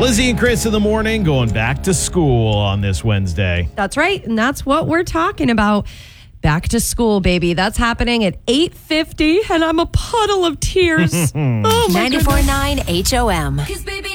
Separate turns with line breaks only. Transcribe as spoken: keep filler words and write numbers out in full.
Lizzie and Chris in the morning going back to school on this Wednesday.
That's right. And that's what we're talking about. Back to school, baby. That's happening at eight fifty, and I'm a puddle of tears. Oh, my
ninety-four point nine H O M.